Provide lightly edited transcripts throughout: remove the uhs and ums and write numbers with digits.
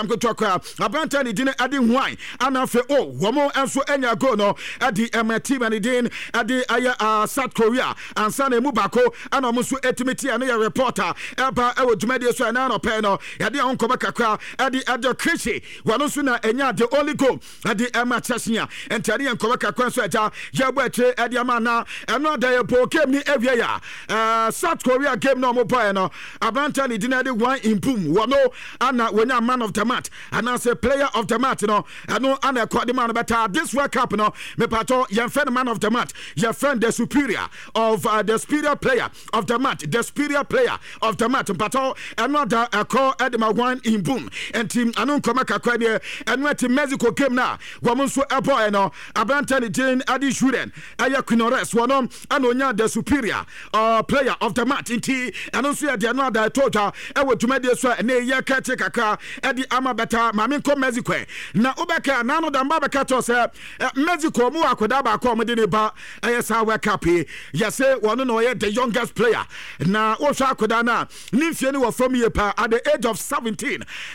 Amkotokwa Abanta ni dine adi wine anafe womo enso enya go no adi team and din adi aya South Korea ansane mu bako ana musu etimiti ane ya reporter eba ewo dwumade so na no pe no yade onkoba kakra adi ado krishi wano so na enya the only goal adi chashia entari enkoba kakra so eja yebo eche adi amana eno da yebo game ni evia ya South Korea game no mo boy no Abanta ni dine adi wine in boom wano ana wenya man of the match and as a player of the match no ano ana kwade man better this World Cup no me pato your friend man of the match your friend the superior of the superior player of the match the superior player of the match pato another call Edema one in boom and team anon koma kakwa de eno team Mexico game na wo so ebo no Abanta ni Jane Adi Shuden aya Quinores wono anonya the superior player of the match inti anon so de another total e wo tumade so na ye kete kaka edi ama beta mame ko Mexico na obeka na no da mba beka to se Mexico mu akoda ba ko mo de ne ba ayesa World Cup yese wono no ye the youngest player na wo hwa akoda na nimfie ni wo from ye pa at the age of 17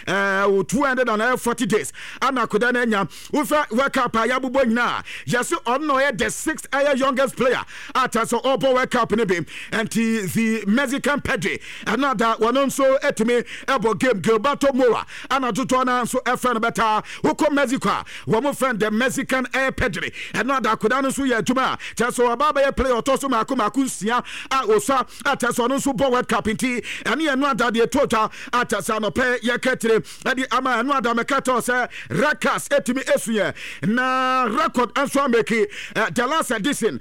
240 days ana akoda na nya wo fa World Cup ya bubo nyina yese ono no ye the 6th youngest player at so obo World Cup ne be and the Mexican Pedri another wono so etime ebo game Gilberto Mora ana tuto na so efren beta woko Mexico wo mo friend the Mexican Pedri another akoda no so ye aduma so ababa ye play otoso maku nsia a osa ataso no so bo World Cup nti ene ye no ada de total atasa no pe ye ketre edi ama no ada mekato se Rakas etimi esuye na record anso ameki the last edition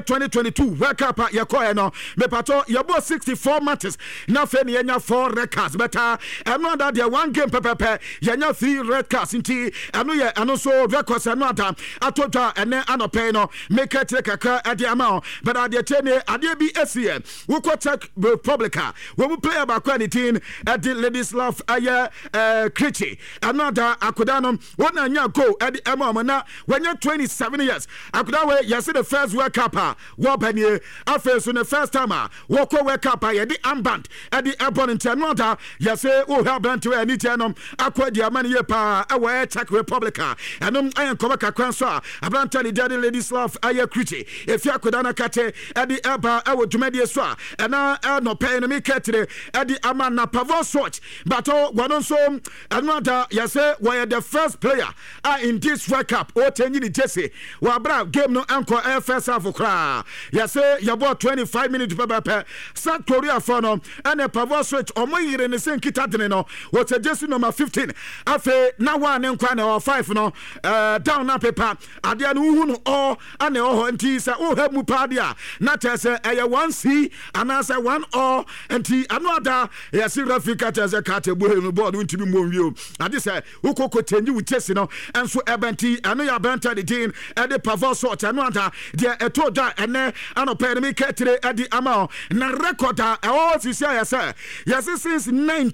2022 World Cup ye ko no me pato ye bo 64 matches na fe ne nya 4 records beta eno ada de one game pepepe ye nya 3 red cards nti eno ye eno so records eno ada atotwa ene anope no make ketre kaka edi ama but ade tene ade bi esie we ko Czech Republica we will play about quality edi Ladislav aya Krichi another akodano wona nya go edi ama na when 27 years akoda we yes the first World Cup wo banie afenso the first time wo ko World Cup ye di amband edi opponent another yes wo have been to any tenom akwadi amani ye pa e Czech Republica anom ayen koba kakran so Abanta the daddy Ladislav aya Krichi if you akoda na kate edi eba e wo dwumade so na no pay no me ketre edi ama na Pavon Swatch but one so another yes we the first player in this World Cup o tenyi ni Jesse wa bra game no anko first half kra yes you bought 25 minutes per South Korea for no and Pavon Swatch omo yire ne sen kitadene no what Jesse number 15 afa na one nkwa na 5 no down na paper ade no hu no all ane ho nti say o ha mu pa dia na tese 1C and answer 1 or anti another yes Rafika tese kate bo he board ntimi mo wi ade say ukoko tenji with Jesse no enso ebenti ano ya Abanta the din e de Pavon Swatch another dia etoda ene anope me ketre edi ama na record all this year yes since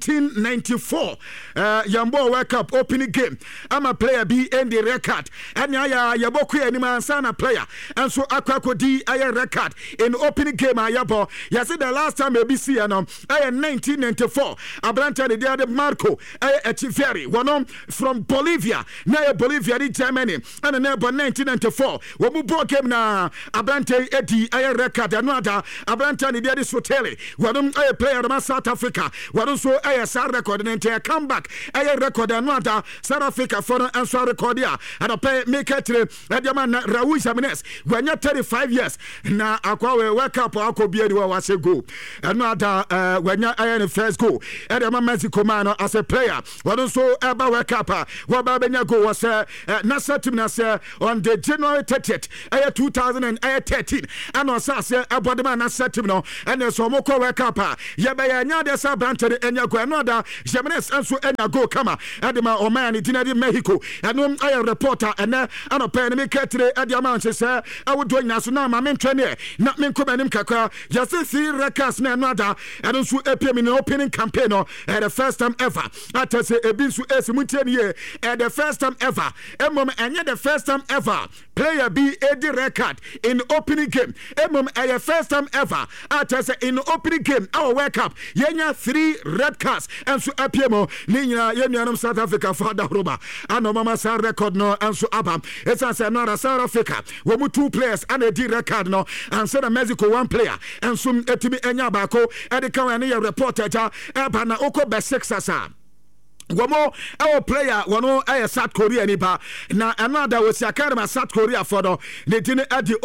1994 Yambo World Cup opening game ama player be in the record and ya yaboku anima sana player and so akwakodi aye record in opening game ayabo yes the last time ABC no 1994 Abanta the dia de Marco Echeverri one from Bolivia na Bolivia di Germany and na 1994 we mu ball game na Abanta edi aye record another Abanta the dia de Sotele one aye player of South Africa one so aye sa record and come back aye record another South Africa for and so record ya and pay make it Ediaman Raul Jimenez when you 35 years na akwa we World Cup akobi edi wa say go another when you aye first go Ediaman Mexico man as a player one so eba World Cup wa ba benya go was na set na say on the January 30th 2013 and on say abodema na set no and so mo ko World Cup ye be ya nya de sa Abanta enya go another Jimenez and so enya go kama Edema Oman dinadi Mexico and I reporter and anopɛ me ketre Ediaman say I would do na so na ma mentwene na me nkobanim kakra just see records na another and so epiem in opening campaign at the first time ever at say ebinsu esimuntie at the first time ever emom enye the first time ever player be AD record in opening game emom a first time ever at say in opening game our World Cup yenya 3 red cards and so epiem ni nyina yenuanum South Africa father roba ano mama sa record no anso abam esa say no South Africa we mu 2 players and a record no and say Mexico 1 player and some etimi enya baako e de kan ya reporter ja e ba na oko be 6 asa Womo our player wono South Korea nipa na another was Academy South Korea for the netini at the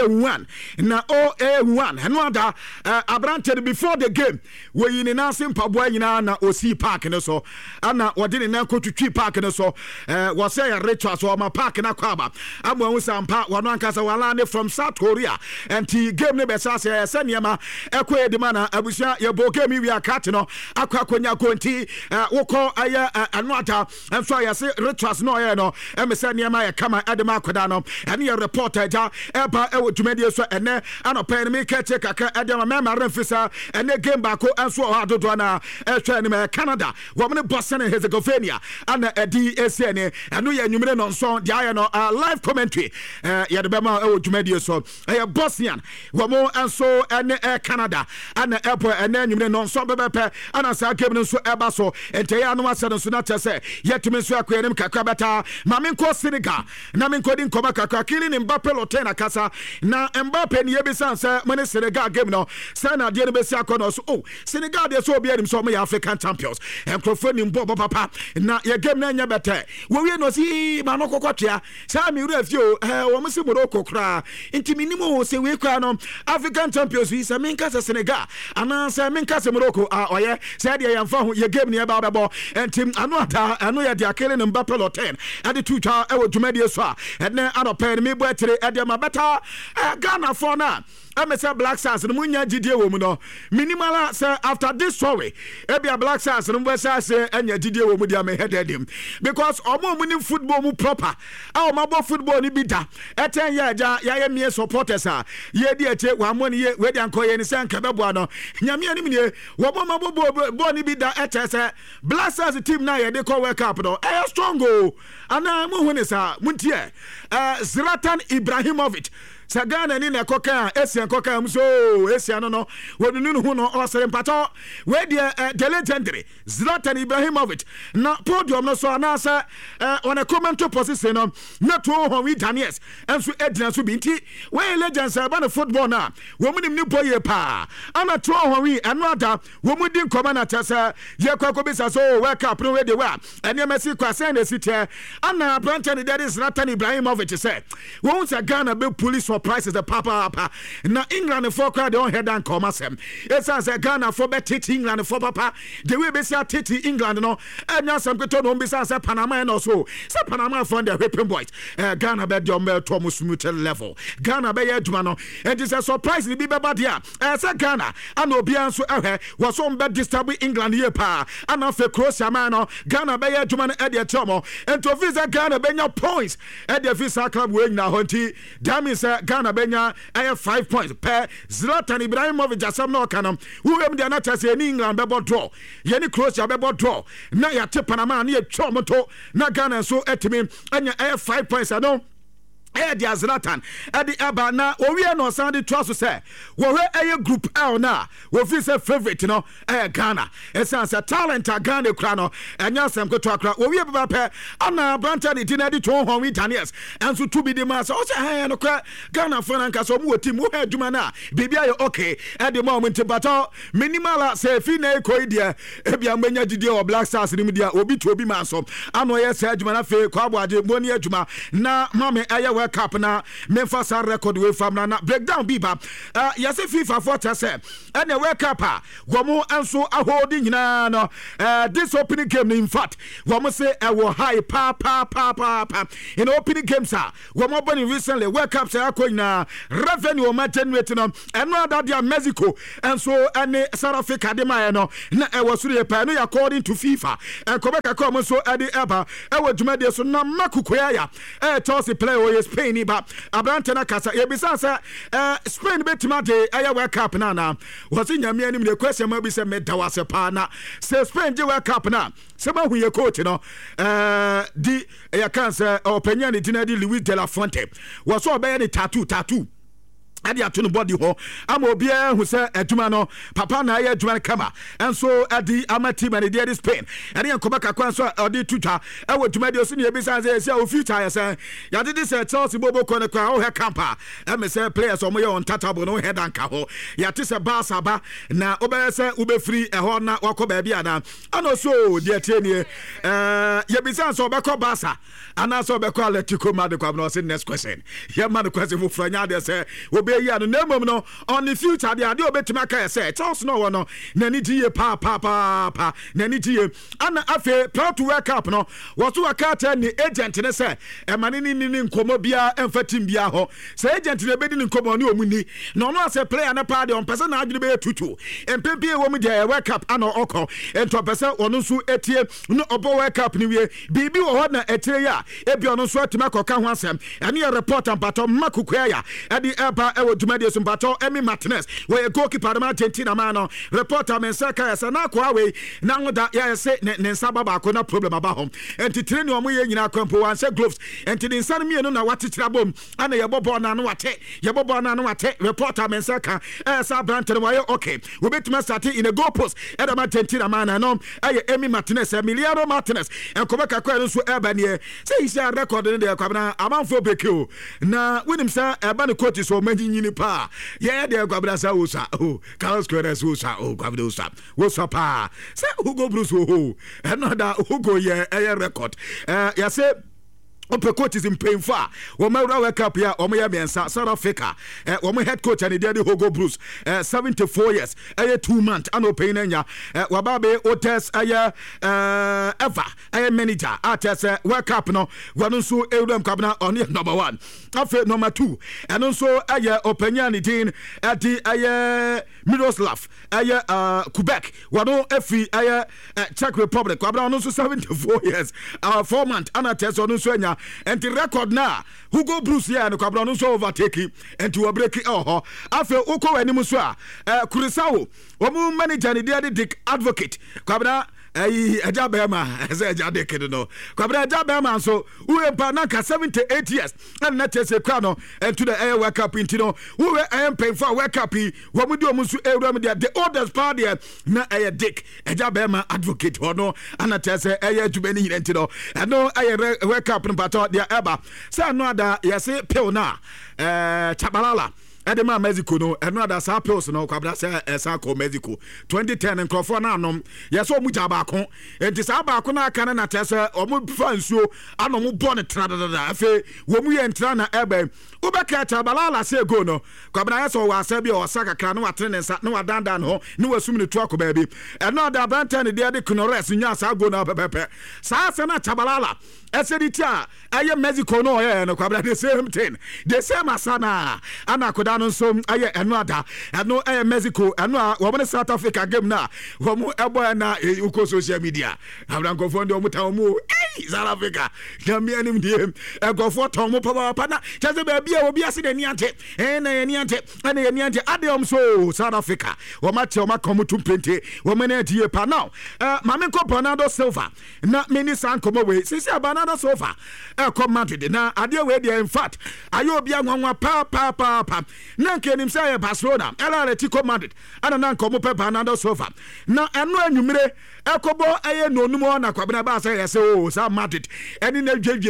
O1 na O1 another abranted before the game we in announcing pabwa nyina na OC Park no so ana wodi na kotutwi park no so was say ritual so ma park na kwaba amwa usampa wono ankasa wala from South Korea and the game ne be say seniama ekwe de mana abusia ye bo game wi akate no akwakonya konti woko anota and so I say rituals no no emese niema ya kama adema akoda no ene ye reporter ja eba e wodumedie so ene anopen me keche kaka adema mema remfisa ene game baako enso ho adodo na ehwe ne me Canada womne Boston and Herzegovina ana edi esene eno ye nwumire no nso dia ye no live commentary ye de bema e wodumedie so Bosnian womo enso ene Canada ana epo ene nwumire no nso bebepe ana sa game no so eba so ente ya no so na tese yetime so akwanem kakra beta ma menko Senegal na menko din koma kakra kili ni Mbappe lotena kasa na Mbappe ni yebisa se mane Senegal game no sana de no besi akono so Senegal de so obi anim so me African champions enkrofo ni mbo papa na ye game na nya beta wo wie no si ma no kokotua sa mi ru afio wo mo si Morocco kra intimi ni mo se we kra no African champions wi se menka se Senegal ana se menka se Morocco oye se de yamfa ho ye game ni e ba bebo team ano ya dia kele Mbappe loten ade tuta e wo dwumade so a ene anopen me boetere ade ma beta Ghana for na Mr. Black Stars no munya gidie wo mu no minimal say after this story ebia Black Stars no be say anya gidie wo mu dia me headed because omo mu ni football mu proper a omo bo football ni bi da eten ya ja ya me supporters a ye di eche wa mo ni ye we di anko ye ni say nka bebo no nyame ani me wo bo ma bo ni bi da eche say Black Stars team na ye de call World Cup no strong o ana mu hu ni sa muntie Zlatan Ibrahimovic Sagana ni na koka Asian koka mso Asian no wodunu hu no osere mpato we the legendary Zlatan Ibrahimovic na podium no so anasa on a comment position no na to ho wi Daniels enso edina so binti we legends aba no football na wo munim ni boye pa ana to ho wi another wo mudin command atasa ye kwako bisa so World Cup no we de wa ene Messi kwase na site ana Brandon that is Zlatan Ibrahimovic say wo unsa Ghana be police prices the papa na England for crowd on head and come asem it's as a Ghana for bet England for papa the way be say titi England no and some to no be say Panama no so Panama from the whipping boys Ghana be the Thomas Mutual level Ghana be aduma no and it's a surprise be baba dia say Ghana and obian so was on bet disturb England here pa and of Croatia man no Ghana be aduma no e de chomo and to visa Ghana be your points at the visa club we na honti that means Ghana benya 5 points per Zlatan Ibrahimovic asam no kanam who am the not say England be draw ye ni Croatia be draw na ya te Panama na ye chomoto na Ghana so etimi anya 5 points ano dia Zlatan edi aba na owie no san de twa so say wo hwe group L na wo fi say favorite no Ghana esan say talent Ghana kra no enya sam ko to akra owie baba pe ana Brandon di na di to ho wi Daniels enso to bi di ma say o say no kra Ghana for na nka so mu team wo adwuma na bibia ye okay edi ma mo ntibato minimal say fi na ko dia ebia manya didi o Black Stars ni media obi to obi ma so ano ye say adwuma na fe ko aboade boni adwuma na mame aye Cup na Memphis record we from na breakdown biba yes FIFA for say and the World Cup gomo enso ahodi nyina no this opening game in fact gomo say e wo high pa in opening games gomo boni recently World Cup say akonya revenue ma generate no and no that dia Mexico enso any South Africa de ma no na e was re pa no according to FIFA and Quebec come so edi eba e wo dwuma de so na makukoya ya Chelsea play o Spain ba abrantena kasa ye bisa say Spain betima de aya World Cup na was nyame anim the question ma bi say me dawase pa na say Spain je World Cup na se ma hu ye coach no di ya kan say opinion di na di Luis de la Fuente was so be ni tattoo ade ato no body ho ama obia hu se adwuma no papa na ya adwuma kama enso adi ama team and the Spain ade enkoba kakwa so ode tutwa e wo adwuma de so ne ebisa say o future ya say ya de say Chelsea bobo ko ne kwa o he camper e me say players o mo ye on tatable no head anka ho ya te say Barca ba na obe say ube free e ho na wakọ ba bia na ana so de tienie ye bisa so be ko Barca ana so be ko Atletico Madrid kwa no say next question ya man question for franya de say ya no name no on the future they obetima ka say Charles no one no nani die pa nani die ana afi proud to work up no what to work out ni agent ne say e mane ni nkomo bia emfatim bia ho say agent ne bedi ni nkomo ni omuni no no say player na pa de on person na adwene be tutu empempie wo mu de work up ana okọ ento person onu nso etie no obo work up ni wie bibi wo ho na etire ya ebi onu nso atima koka ho asem ene ye report am pato makukua ya edi eba Jumadi Sumbato, Emi Martinez, where a goalkeeper of Argentina man, reporter Mensaka, Sanako away, now that ya say Nensababa, no problem about him, and to train your way in our compo and say gloves, and to the San Mino, what it's trouble, and a Yabobona, reporter Mensaka, as our Branton, why okay, we bet to start in a goal post, and a Argentina man, and Emi Martinez, Emiliano Martinez, and Comaka Querens were Ebony, say he's a record in the Cabana, amount for Beku. Now, with him, sir, a banner coach is so many. Pa yeah there Gabrasa usa Carlos Queres usa Gabrasa usa pa say Hugo Bruce another Hugo yeah record ya say Open coach is in pain far. Woma wake up here, Omoya Mensa, South Africa. Woma head coach and the Hugo Bruce, 74 years, 2 months, ano pain enya. Wababe Otes ever, manager, artist, wake up no, Wanunsu Eudem Cabana on number 1. After number 2, and also Openiani Dean at the Miroslav, Quebec, Wano Efi, Czech Republic, Cabana also 74 years, 4 months, Anates on Uswenya. And the record now, Hugo Bruce here and the Cabron so overtake and to a break after Oko and Muswa, Kurisao, Omu manager and the Dick advocate, Cabana. Ejabema as Ejadeke no. Kwabra Ejabema so who Panaka 78 years and not as a crown and to the air wake up into who I am paying for wake up what we do musu the oldest party na a dick Ejabema advocate or no and not as a to many into and no I wake up in Pato their eba say no other yes pill na Chabalala Edema Mexico no another sapos no kwabra say Esako Mexico 2010 and Crawford na nom yes o mu jabako enti sa baako na aka na tese o mu fansuo ano mu bone trada afi wo mu ye ntra na ebe ubeka Chabalala say go no kwabra yes o wa sabi o saka kra no watrene nsa no wadandan ho no wasum ne to akoba bi another bantan de de kunores nya sa go na pepepe sa se na Chabalala eseditia aye Mexico no no kwabra the same thing the same asana anakoda no so aye another no Mexico wo South Africa game na wo mu ebo na uko social media abranko fo ndo muta mu South Africa na me anim die egofo ton mu papa na cheze ba bia obi ase de niante na niante na niante adem so South Africa wo mate wo makomu tumpente wo mena die pa now mame ko Bernardo Silva na mini san komo we sisi Bernardo Silva come Madrid na ade we dey in fact ayo obi anwanwa pa na kenim say Barcelona Atletico Madrid ana na komo Bernardo Silva na eno anwumire ekobo aye no numo na kwabena ba say yes o sa Madrid eni na dwedwe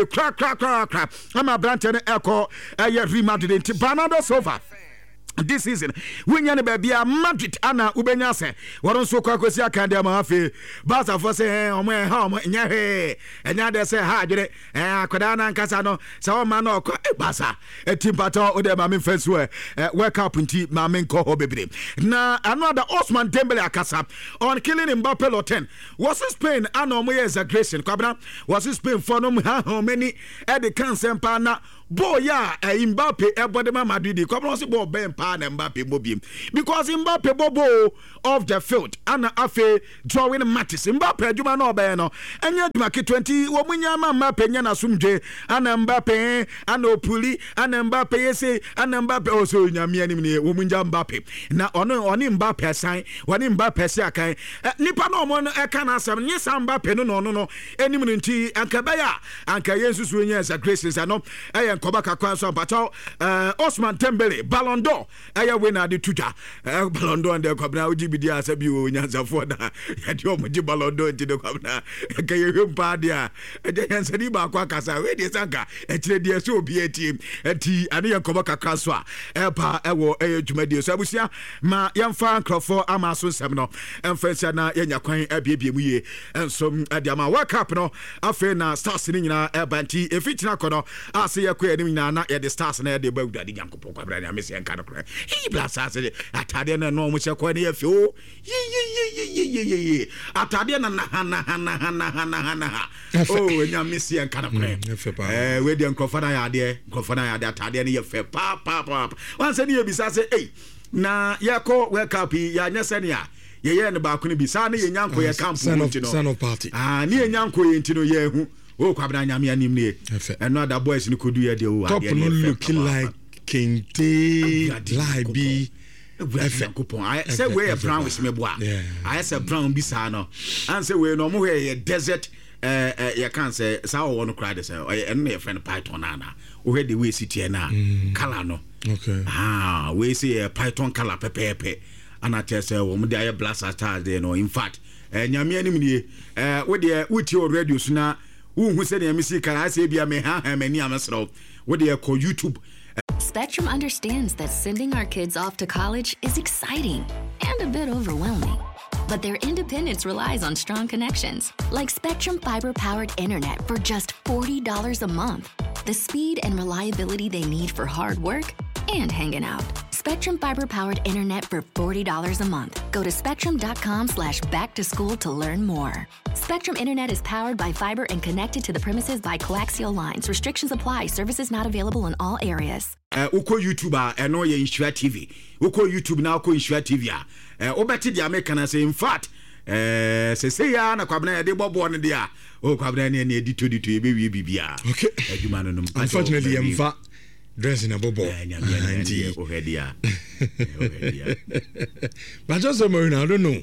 kra ama brante ne eko aye Real Madrid ti Bernardo Silva this season when you be a Madrid ana ubenya se woron so kwakosi akande ma afi Barca for say omo nya he enya de say ha adwere akoda na nkasa no se o ma no Barca etimpato o de ma me fesu wake up nti ma me nko ho bebre na another Osman Dembele akasa on killing Mbappe Loten was Spain ana omo ye exaggeration kwabra was Spain for no how many e de cancer pa na boy ya Mbappe ebodema Madrid kwabra so boy ben pa na Mbappe mobiem because Mbappe bobo off the field ana afe drawing matches Mbappe adwuma no obe no enya adwuma ke 20 wo munya ma Mbappe nya na sumdwe ana Mbappe ana opuli ana Mbappe yese ana Mbappe oso nyame anim ne wo munya Mbappe na oni Mbappe san woni Mbappe se akan nipa no mo no eka na asem nye sa Mbappe no enim nti anka baya anka yensusu nya sa graces ano nkoba kakwa so ampacho Osman Dembele Ballon d'Or winner de tuja Ballon d'Or de kwabna ugibidi asabi o nyansafo na yade omoji Ballon d'Or nti de kwabna kaye hwempa dia de yansani ba kwa kasa we de sanka ekire de so obi etim enti ane nkoba kakwa so a epa ewo dwumadi so abusia ma yemfa nkrofo ama so nsem no emfa na yenya kwan abiebie mu ye enso adiama World Cup no afi na stars ni nyina ebanti efitina kono ase yakwa ni nyina na ye the stars na ye de bawda di Nyankopon kwabra na mesi enka no kra hi blasa se atade na no mo chekwa ne yafi o yi atade na hana oh nya mesi enka no kra we de nkrofana ya de atade na ye fe pa wan se ni ye bisa se na yako World Cup ya nyesene ya ye ne ba ko ne bisa na ye nyanko ye camp ntino son of party ni ye nyanko ye ntino ye hu o kwabra nyame anim ne eno other boys ni kodu ye de o top no looking like Kente Libi Kupon I say we brown with me boa I say brown bisa no and say we no mo ye desert you can say sa o no cry say eno ye friend python na o he the way city na color no okay we say python color pepe and I tell say wo mo dey blast stars there no in fact nyame anim nie we dey wuti o radio so na hu se na misi kan I say bia me ha mani amesro we dey call YouTube. Spectrum understands that sending our kids off to college is exciting and a bit overwhelming. But their independence relies on strong connections, like Spectrum fiber-powered internet for just $40 a month. The speed and reliability they need for hard work and hanging out. Spectrum fiber-powered internet for $40 a month. Go to spectrum.com/back-to-school to learn more. Spectrum Internet is powered by fiber and connected to the premises by coaxial lines. Restrictions apply. Services not available in all areas. Uko YouTuber eno ye Insura TV. Uko YouTube na uko Insura TV a. Obeti di American say in fact say ya na kwabna de bobo no dia. O kwabna ne edito e be wi bibia. Okay. Adwuma no. Unfortunately emfa dressing a bobo. Ohedia. But just I don't know.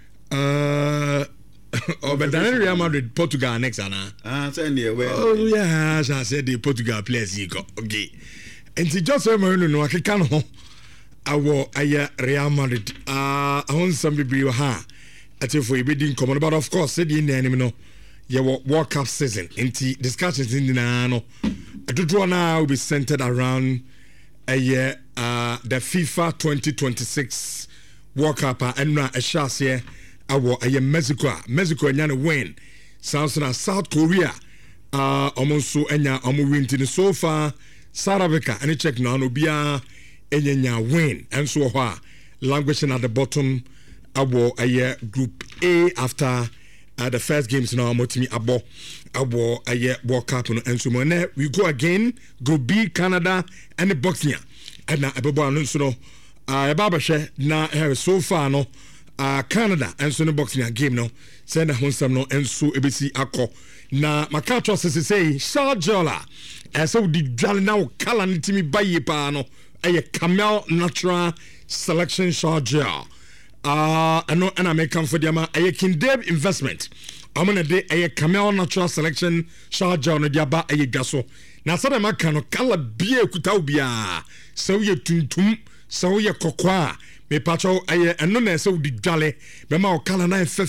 But then Real Madrid Portugal next ana. Send you where. Oh yeah, I said the Portugal players you go. Okay. And just no I can ho. Awo aya Real Madrid. I want some people ha. Ati for you be common, but of course said in the enemy no. Your World Cup season. Inti discussions in the no. To draw now will be centered around the FIFA 2026 World Cup and a chance here. Mexico nyane win South Korea almost enya win to so far South Africa and check now no bia enya win and so languishing at the bottom group A after the first games now motimi abo World Cup and so on we go again group B Canada and Bosnia and na abebo anu so no babahwe na so far no Canada and so no boxing game no send a honsam no and so ebesi akọ na makato say Sharjala so di dwale na kala ntimi baye pa no Camel Natural Selection Sharjala ano and American for them Kindeb investment amana de Camel Natural Selection Sharjala no dia ba gaso na sada maka no kala bia kuta bia so ye tuntum so ye kokwa me pacho eno na se udi dwale be ma okala na fe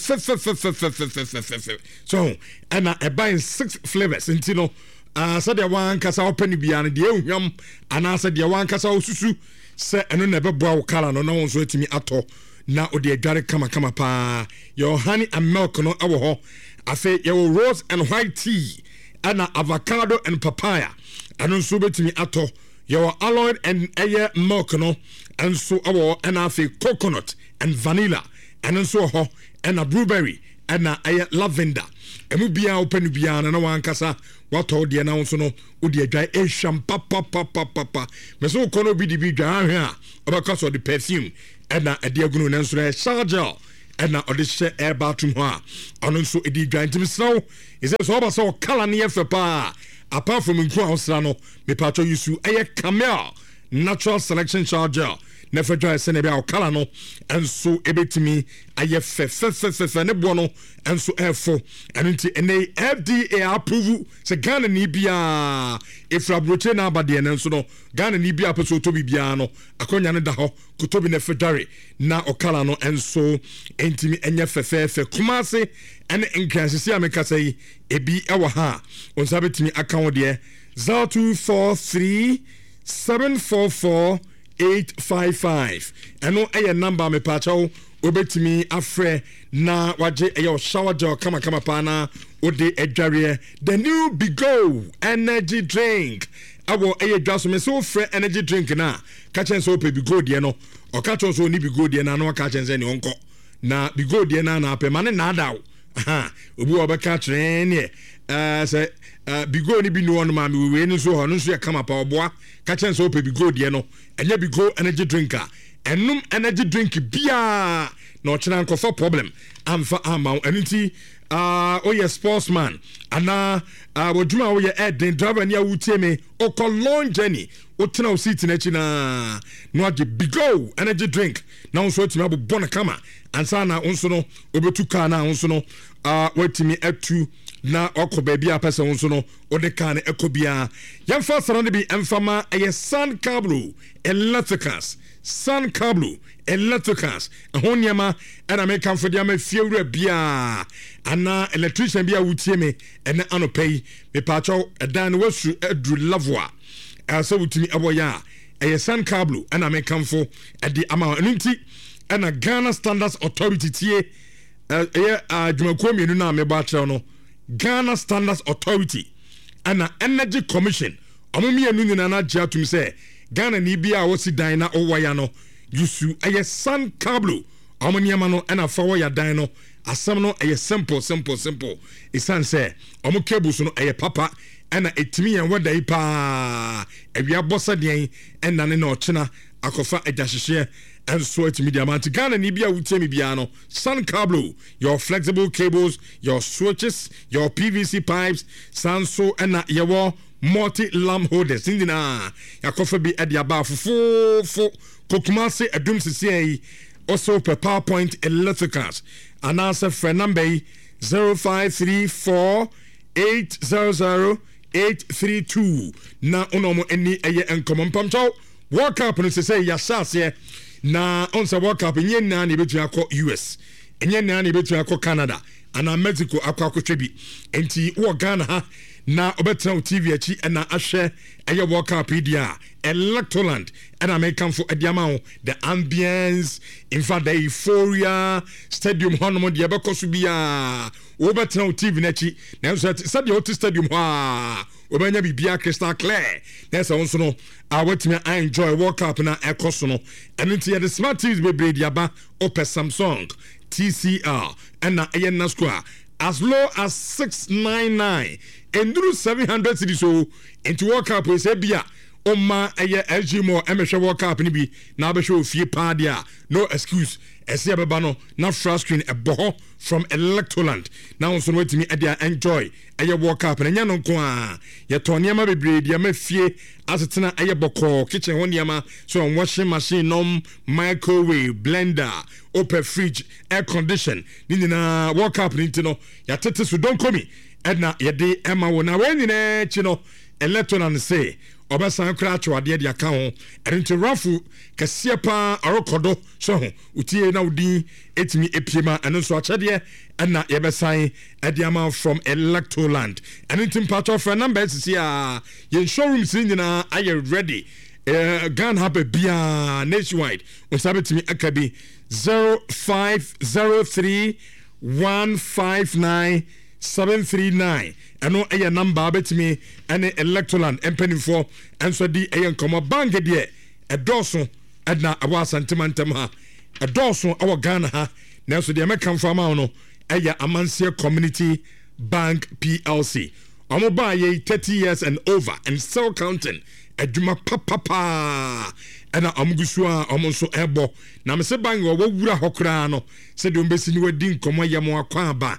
so ana e buy 6 flavors intino said the one kasa open bia na de ehwam ana said the one kasa osusu se eno na be boa okala no na won so etimi ato na odi adware kama pa your honey and milk no awo ho afi your rose and white tea ana avocado and papaya ano so betimi ato your alloy and milk no and so our and coconut and vanilla and so ho and a blueberry and a lavender emu bia open bia na wan kasa what all the announce no odi dry papa me so kono bi di bi dwa ahwe a because of the perfume and a diagunu na so charger and odi she air bathroom ho a ono so edi dwa ntim so is so ba so kala ne yefe pa apart from nku ausra no me patcho yusu Camel Natural Selection Charger never dry send about Calano, and so ebetimi aye fe ne bono, and so airfo, and into a FDA approve, se Ghana Nibia, if Rabroche na badi and so no, Ghana Nibia apostle to be biano, Akonyana daho, Kutobi never dry, na Okalano, and so intimi enya fe Kumase, and in Kansas, America say, ebi ewaha, on sabetimi account there. 0243 744 855 eno eye number me pacho obetimi afre na waje eye shower gel kama pana ode edware the new Bigo energy drink abo eye dwaso me so free energy drink na ka chen so pe Bigo de no o ka chen so ni Bigo de na no ka chen se ni onko na Bigo de na na pe mane na dawo aha obi obeka tren ne say Bigo ni bi no on ma me we ni so ho no so ya kama pa oboa ka chen so pe Bigo de no enye Bigo energy drinker enum energy drink bia na o chena nko for problem amfa ama eniti oye sportsman ana woduma oye eden driver ni awutie me o ko long journey o tena o seat na chi na no age Bigo energy drink na on so timi abobɔ na kama ansa na on so no obetu car na on so no watimi atu na okoba bia pese on so no ode kan ekobia yemfa sarande bi emfama eye Sun Cablo electricals Sun Cablo electricals ehoniema era me kan fodia ma fiewura bia ana electrician bia wutie me ene anopei me pacho edan wasu edru lavwa asa wutimi aboya eye Sun Cablo ana me kanfo edi ama enunti ana Ghana Standards Authority tie adwumakuo mienu na me ba kire no Ghana Standards Authority and Energy Commission. Amumi enu na gya tum se Ghana ni bia a wosi dan na owaya no yusu aye Sun Cablo. Amoniama no na fa wo ya dan no asem no aye simple. Isan se omo cables no aye papa na etimi en wada ipa awia bossa den na ne na ochena akofa ajahihye and so it media man to Ghana ni bia wutemi bia no Sun Cablo, your flexible cables, your switches, your PVC pipes, sanso and your multi lamp holders indina yakofa bi e dia ba fo kokumase adum sisi also per PowerPoint electricals and answer for number 0534 800 832 na onomo eni eye enkomo mpamcho work up no say yasase na onsa work up enye na na betu akọ US enye na na betu akọ Canada ana Mexico akọ twebi enti wo Ghana ha na obetra TV achi na ahwe eye work up dia Electroland and American for Ediamao the ambience in fact the euphoria stadium hono de bekoso bia obetra TV na chi na so said the stadium ha obanya bibia crystal clear that's also no awetime I enjoy work up na ekoso no and into the smart TVs be brady aba opɛ Samsung TCL and na ayen square as low as 699 and through 700 cities so into work up we say bia Oma eye LG more emehwe work up ni bi na abehwe ofie pa dia no excuse ese abeba no na flash screen eboho from Electroland now so wetimi e dia enjoy eye work up na nya no nko a ye toniema bebre dia mafie asetena eye boko kitchen ho niema so washing machine nom microwave blender open fridge air condition ni na work up ni no ya tete so don komi edna ye de ema wo na when ni chi no Electroland say obasan kra atwade de aka ho erinto rafu kase pa arokodo so ho utie na udin etimi epiema eno so achede na yebesan ediama from Electroland erinto part of number see ye showroom nyina are ready Ghana have bia nationwide we sabetimi akabi 0503 159 739 eno eye number betimi ene Electroland empenifo enso di eye nkomo bank de edoso edna awa sentimentem ha edoso awo Ghana ha na so de American farmer no eye Amansia Community Bank PLC omo ba ye 30 years and over and still counting adwuma papa ena amgusu a omo so ebo na me se bank wo wura hokra no se de ombesi ni wadi nkomo yemo akwa ba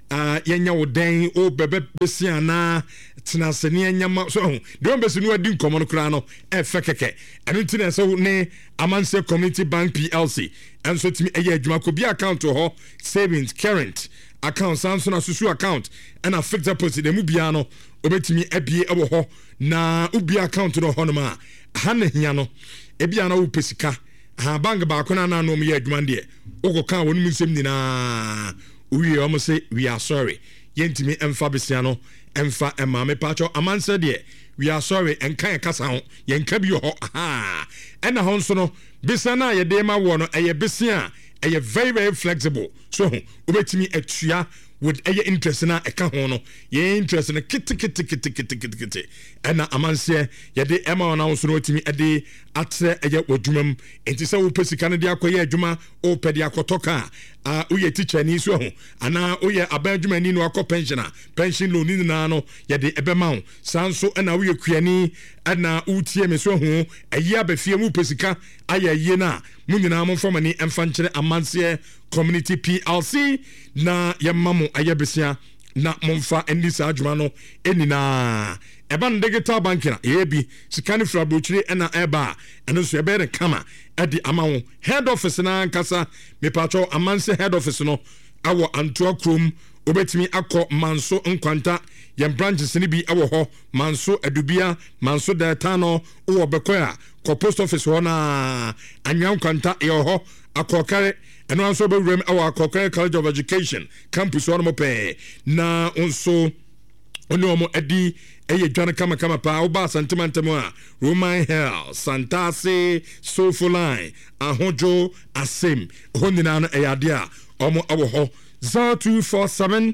yenya wo den o bebe besiana tena sene nyama so de be sunu adi nkomo no kra no efe keke eno ntina so ne Amanse Community Bank PLC enso timi eye adwuma ko bi account ho savings current account sanso na susu account and a fixed deposit de mu bia no obetimi abie ewo ho na ubi account no ho no ma ha na hia no ebia na wo pesika ha bank ba ko na na no me adwuma de ogo kan wonu nsem ni na we almost say we are sorry yentimi emfa besia no emfa ema me pacho Amanse de we are sorry enkan kasa ho yenka bi ho ha ena ho nso no bisana ye de ma wo no eye besia eye very very flexible so obetimi atua with eye interest na eka ho no ye interest na kiti ena Amanse ye de ema na nso no otimi ede atre eye odwumam enti se wo pesika ne de akoye adwuma o pede akotoka uye teacher ni so ho ana uye abadwuma ni no akọ pension loan ni na no ye de ebema ho sanso ena uye kuani ana utie me so ho eye abafie mu pesika aye na munyina mo fama ni emfankire Amanse Community PLC na yemamu ayebesia na momfa endisa adwuma no enina eba no digital banking na ebi sikani fra brochire ena eba eno so ebe kama edi amawo head office na nkasa me pacho Amanse head office no awo Antoa Krom obetimi akọ Manso Nkwanta yem branches ni bi awo ho Manso Adubia Manso Delta no wo bekoya ko post office ho na Anwa Nkwanta e ho akọkare eno anso be rem awo akọkare College of Education campus ho no pe na onso ono mo edi eye dwane kama pa oba sentimental a Roman Hell Santase Sofoline Ahojo Asem honina no eyade a omo awo ho 0247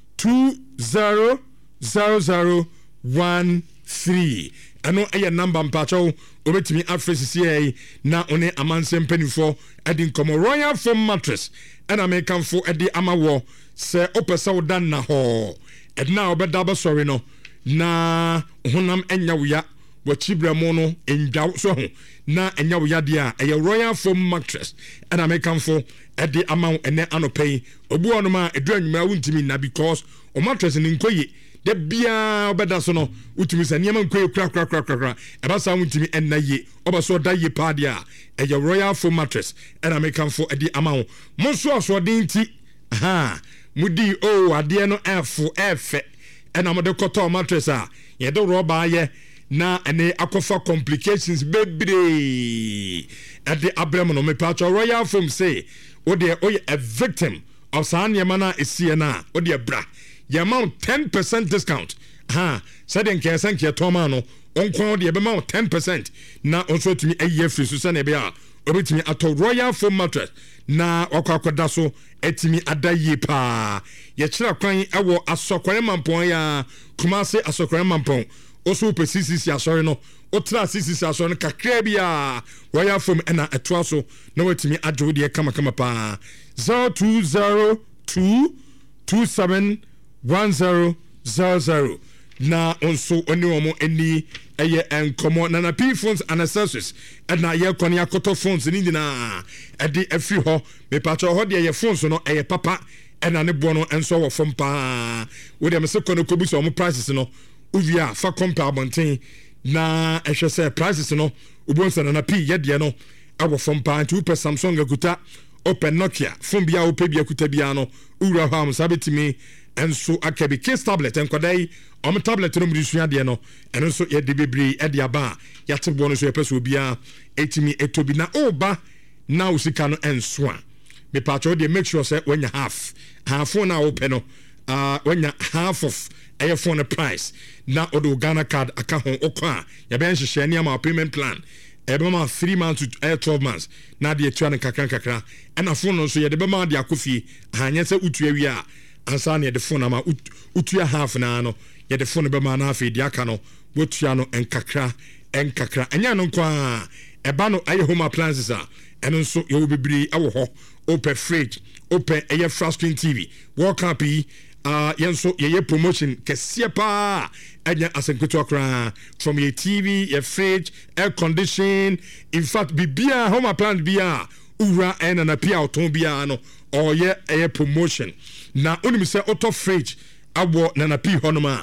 200013 ano eye number mpacho obetimi afresisi na one Amanse mpanifo edi nkomo Royal Foam Mattress ana mekanfo edi amawo se opesa wodan na ho edna obeda ba sorry no na honam enya wuya wachibra mo no endwa so ho na enya wuya de a eye Royal Foam Mattress ana mekanfo edi amawo ene anopei obu onoma edu anwuma wuntimi na because o mattress ni nkoye de bia obeda so no utimi sa niam nkoye kra eba sa wuntimi ennaye oba so da ye pa de a eye Royal Foam Mattress ana mekanfo edi amawo mo so dinti ha mudi ade no efe ena mo de koto mattress a ye de roba ye na ene akofa complications bebre ade abrem no me pacho Royal Foam say o de oye a victim of sanya na esie na o de bra ye amount 10% discount ha said en kesen ke toma no onkon de be ma 10% na onso tumi aye free so na be a obetumi ato Royal Foam Mattress na wakwakoda so etimi adaye pa ye kira kwan ewo asokore mampon ya Kumase asokore mampon oso pe CCC asori no otra CCC asori no kakra bia Royal Foam na etoa so na wetimi adwo de kama pa 0202271000 na onso oni omo eni eye enkomo na P phones and accessories na ye kwani akoto phones ni nyina edi afi ho me pacho ho de ye phones no eye papa na ne bo no enso wo fom pa we dem se kono kobuso omo prices no uvia fa compare bonten na ehwe se prices no ubonsa na P ye de no awo fom pa nti upe Samsung akuta open Nokia phone bia ope bia akuta bia no ura ha am sabetimi enso akabi case tablet enkodai om tablet no mrisua de no eno so ye de bebre e de aba ya te bo no so ye peso bia etimi etobi na oba na usika no enso a me patcho de make sure say when you half na open no when you half of a phone price na odo Ghana card aka ho okwa ya be nhye ne ama payment plan ebema 3 months to 12 months na de etua ne kakra na phone no so ye de be ma de akofie hanye se utu awi a ansa na ye de phone ama utua half na no ye de phone be ma na afi de aka no wotua no enkakra enya no kwa eba no aye home appliances a eno so ye wo bibiri awo ho open fridge open aye flat screen TV work up yenso ye promotion kese pa enya asenketo akra from your TV your fridge air condition in fact bibia home appliance bia ura na pia oton bia no or ye promotion na onim say auto fridge abo na pi honoma